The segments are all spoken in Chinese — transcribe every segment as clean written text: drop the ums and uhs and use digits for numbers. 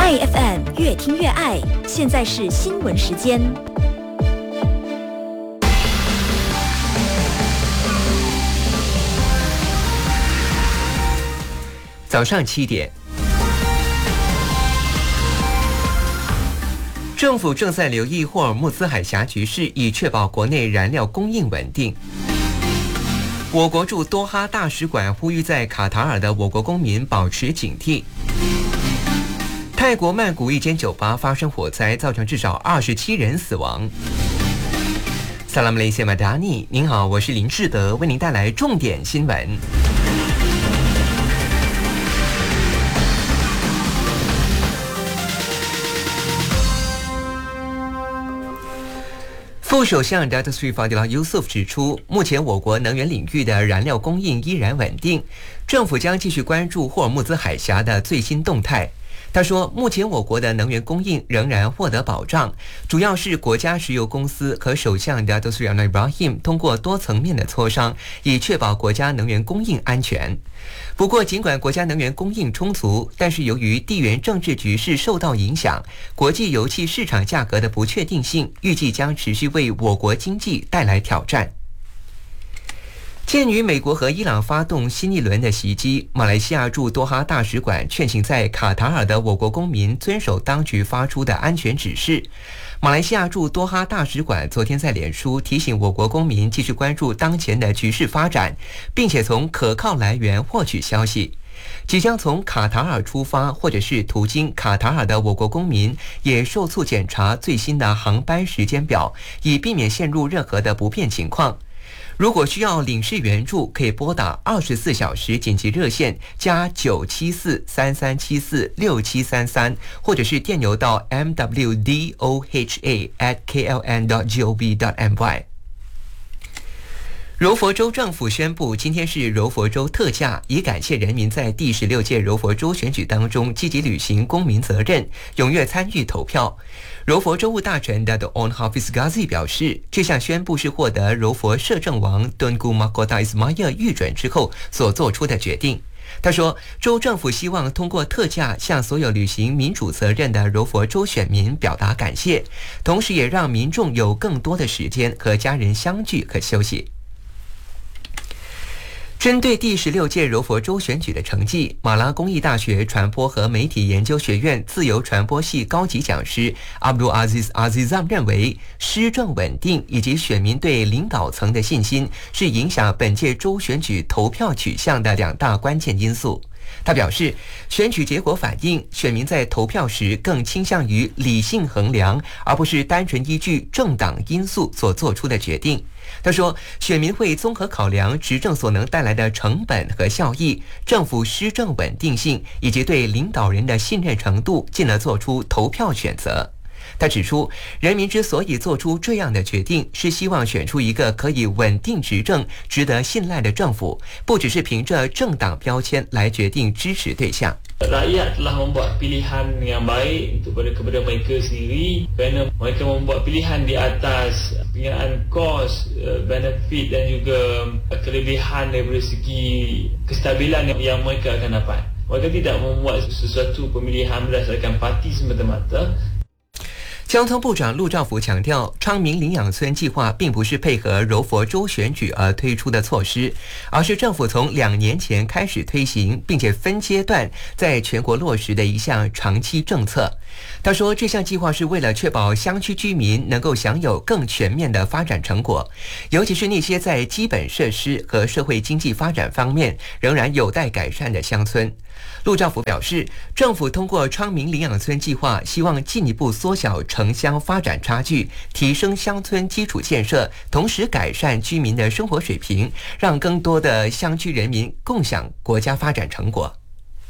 爱 FM 越听越爱，现在是新闻时间。 早上7点，政府正在留意霍尔木兹海峡局势，以确保国内燃料供应稳定。我国驻多哈大使馆呼吁在卡塔尔的我国公民保持警惕。泰国曼谷一间酒吧发生火灾，造成至少27人死亡。萨拉姆雷谢马达尼，您好，我是林志德，为您带来重点新闻。副首相 Datuk Seri Fadilah Yusof 指出，目前我国能源领域的燃料供应依然稳定，政府将继续关注霍尔木兹海峡的最新动态。他说，目前我国的能源供应仍然获得保障，主要是国家石油公司和首相 Datuk Seri Anwar Ibrahim 通过多层面的磋商，以确保国家能源供应安全。不过，尽管国家能源供应充足，但是由于地缘政治局势受到影响，国际油气市场价格的不确定性，预计将持续为我国经济带来挑战。鉴于美国和伊朗发动新一轮的袭击，马来西亚驻多哈大使馆劝请在卡塔尔的我国公民遵守当局发出的安全指示。马来西亚驻多哈大使馆昨天在脸书提醒我国公民继续关注当前的局势发展，并且从可靠来源获取消息。即将从卡塔尔出发或者是途经卡塔尔的我国公民也受促检查最新的航班时间表，以避免陷入任何的不便情况。如果需要领事援助，可以拨打24小时紧急热线加974-3374-6733，或者是电邮到 mwdoha@kln.gov.my。柔佛州政府宣布，今天是柔佛州特假，以感谢人民在第16届柔佛州选举当中积极履行公民责任，踊跃参与投票。柔佛州务大臣 Dato' Onn Hafiz Ghazi 表示，这项宣布是获得柔佛摄政王 Tunku Mahkota Ismail 预准之后所做出的决定。他说，州政府希望通过特假向所有履行民主责任的柔佛州选民表达感谢，同时也让民众有更多的时间和家人相聚和休息。针对第16届柔佛州选举的成绩，马拉公益大学传播和媒体研究学院自由传播系高级讲师 Abdul Aziz Azizam 认为，施政稳定以及选民对领导层的信心是影响本届州选举投票取向的2大关键因素。他表示，选举结果反映选民在投票时更倾向于理性衡量，而不是单纯依据政党因素所做出的决定。他说，选民会综合考量执政所能带来的成本和效益、政府施政稳定性以及对领导人的信任程度，进而做出投票选择。他指出，人民之所以做出这样的决定，是希望选出一个可以稳定执政、值得信赖的政府，不只是凭着政党标签来决定支持对象。 Rakyat telah membuat pilihan yang baik kepada mereka sendiri kerana mereka membuat pilihan di atas pengiraan kos, benefit dan juga kelebihan daripada segi kestabilan yang mereka akan dapat. Mereka tidak membuat sesuatu pemilihan berdasarkan parti semata-mata. 交通部长陆兆福强调，昌明领养村计划并不是配合柔佛州选举而推出的措施，而是政府从2年前开始推行，并且分阶段在全国落实的一项长期政策。他说，这项计划是为了确保乡区居民能够享有更全面的发展成果，尤其是那些在基本设施和社会经济发展方面仍然有待改善的乡村。陆兆福表示，政府通过昌明领养村计划，希望进一步缩小城乡发展差距，提升乡村基础建设，同时改善居民的生活水平，让更多的乡区人民共享国家发展成果。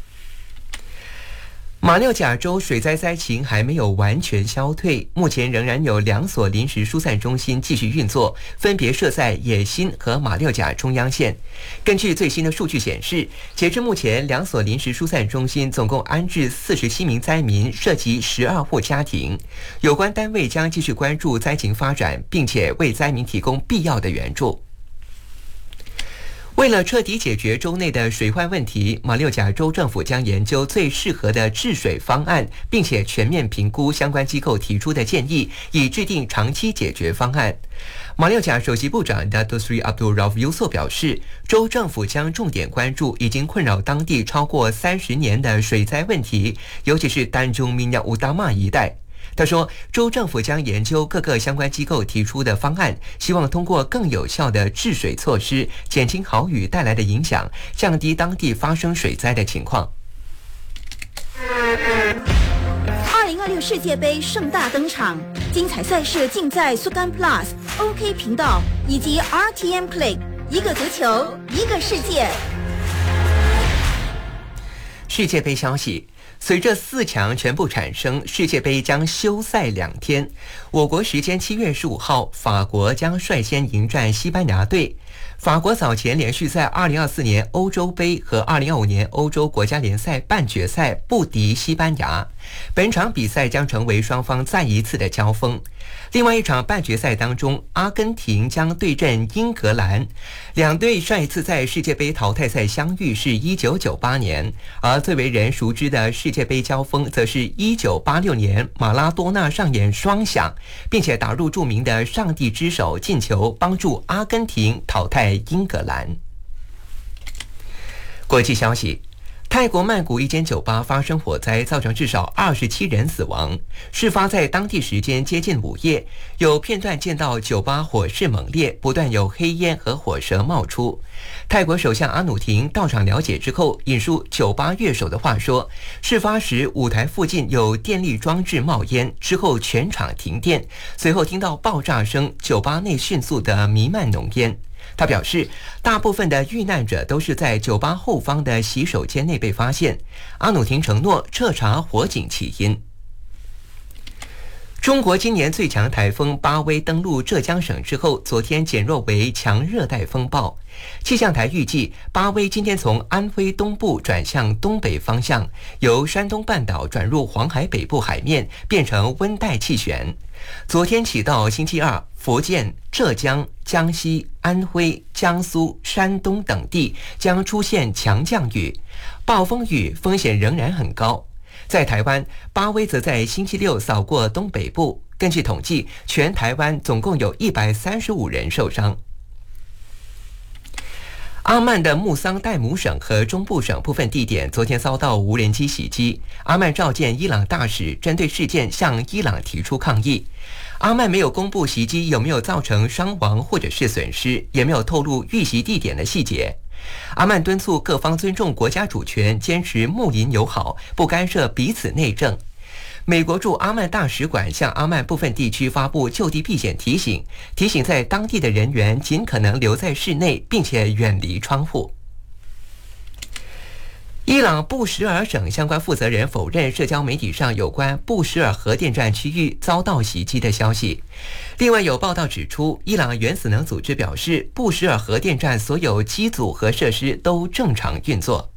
马六甲州水灾灾情还没有完全消退，目前仍然有2所临时疏散中心继续运作，分别设在野新和马六甲中央县。根据最新的数据显示，截至目前2所临时疏散中心总共安置47名灾民，涉及12户家庭。有关单位将继续关注灾情发展，并且为灾民提供必要的援助。 为了彻底解决州内的水患问题，马六甲州政府将研究最适合的治水方案，并且全面评估相关机构提出的建议，以制定长期解决方案。马六甲首席部长 Datuk Seri Abdul Rauf Yusof 表示，州政府将重点关注已经困扰当地超过30年的水灾问题，尤其是丹中Minyak Utama一带。他说，州政府将研究各个相关机构提出的方案，希望通过更有效的治水措施，减轻豪雨带来的影响，降低当地发生水灾的情况。 2026世界杯盛大登场，精彩赛事尽在 Sukan Plus、OK 频道以及 RTM Play， 一个足球，一个世界。 世界杯消息。随着4强全部产生，世界杯将休赛2天。我国时间7月15号，法国将率先迎战西班牙队。法国早前连续在2024年欧洲杯和2025年欧洲国家联赛半决赛不敌西班牙，本场比赛将成为双方再一次的交锋。另外一场半决赛当中，阿根廷将对阵英格兰，两队上一次在世界杯淘汰赛相遇是1998年，而最为人熟知的世界杯交锋则是1986年马拉多纳上演双响，并且打入著名的上帝之手进球，帮助阿根廷淘汰英格兰。国际消息，泰国曼谷一间酒吧发生火灾，造成至少27人死亡。事发在当地时间接近午夜，有片段见到酒吧火势猛烈，不断有黑烟和火舌冒出。泰国首相阿努廷到场了解之后，引述酒吧乐手的话说，事发时舞台附近有电力装置冒烟，之后全场停电，随后听到爆炸声，酒吧内迅速的弥漫浓烟。他表示，大部分的遇难者都是在酒吧后方的洗手间内被发现。阿努廷承诺彻查火警起因。中国今年最强台风巴威登陆浙江省之后，昨天减弱为强热带风暴。气象台预计，巴威今天从安徽东部转向东北方向，由山东半岛转入黄海北部海面，变成温带气旋。昨天起到星期二，福建、浙江、江西、安徽、江苏、山东等地将出现强降雨，暴风雨风险仍然很高。在台湾，巴威则在星期六扫过东北部。根据统计，全台湾总共有135人受伤。阿曼的穆桑代姆省和中部省部分地点昨天遭到无人机袭击。阿曼召见伊朗大使，针对事件向伊朗提出抗议。阿曼没有公布袭击有没有造成伤亡或者是损失，也没有透露遇袭地点的细节。阿曼敦促各方尊重国家主权，坚持睦邻友好，不干涉彼此内政。美国驻阿曼大使馆向阿曼部分地区发布就地避险提醒，提醒在当地的人员尽可能留在室内，并且远离窗户。伊朗布什尔省相关负责人否认社交媒体上有关布什尔核电站区域遭到袭击的消息。另外有报道指出，伊朗原子能组织表示，布什尔核电站所有机组和设施都正常运作。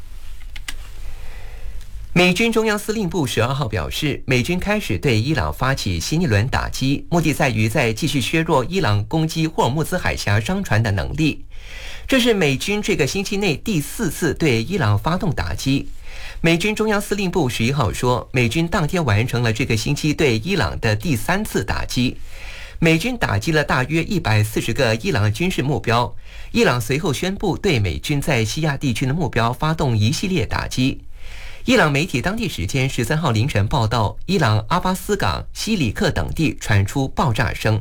美军中央司令部12号表示，美军开始对伊朗发起新一轮打击，目的在于再继续削弱伊朗攻击霍尔木兹海峡商船的能力。这是美军这个星期内第4次对伊朗发动打击。美军中央司令部11号说，美军当天完成了这个星期对伊朗的第3次打击。美军打击了大约140个伊朗军事目标。伊朗随后宣布对美军在西亚地区的目标发动一系列打击。伊朗媒体当地时间13号凌晨报道，伊朗阿巴斯港、西里克等地传出爆炸声。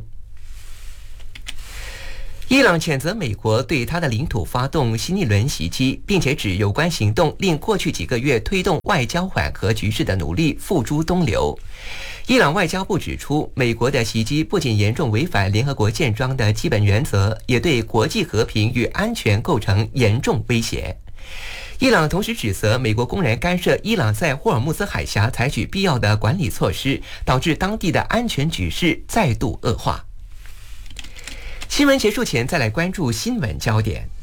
伊朗谴责美国对他的领土发动新一轮袭击，并且指有关行动令过去几个月推动外交缓和局势的努力付诸东流。伊朗外交部指出，美国的袭击不仅严重违反联合国宪章的基本原则，也对国际和平与安全构成严重威胁。伊朗同时指责美国公然干涉伊朗在霍尔木兹海峡采取必要的管理措施，导致当地的安全局势再度恶化。新闻结束前，再来关注新闻焦点。